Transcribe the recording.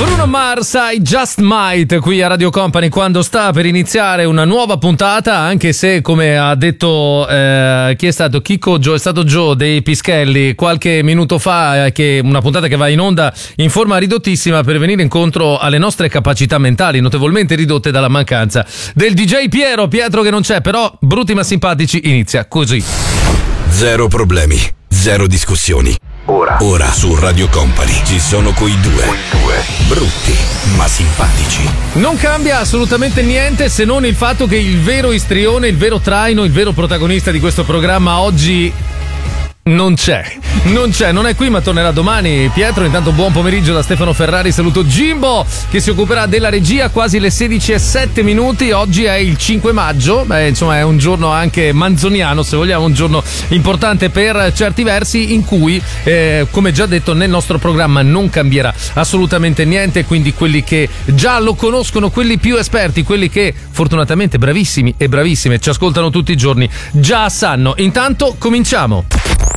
Bruno Mars, I Just Might, qui a Radio Company, quando sta per iniziare una nuova puntata, anche se, come ha detto chi è stato? Chicco Joe, è stato Joe dei Pischelli qualche minuto fa, che una puntata che va in onda in forma ridottissima per venire incontro alle nostre capacità mentali, notevolmente ridotte dalla mancanza del DJ Pietro che non c'è, però brutti ma simpatici inizia così. Zero problemi, zero discussioni. Ora su Radio Company ci sono quei due brutti ma simpatici. Non cambia assolutamente niente, se non il fatto che il vero istrione, il vero traino, il vero protagonista di questo programma oggi non c'è, non è qui, ma tornerà domani. Pietro, intanto buon pomeriggio da Stefano Ferrari, saluto Jimbo che si occuperà della regia, quasi le 16:07. Oggi è il 5 maggio, insomma è un giorno anche manzoniano, se vogliamo, un giorno importante per certi versi, in cui come già detto nel nostro programma non cambierà assolutamente niente, quindi quelli che già lo conoscono, quelli più esperti, quelli che fortunatamente bravissimi e bravissime ci ascoltano tutti i giorni, già sanno. Intanto cominciamo.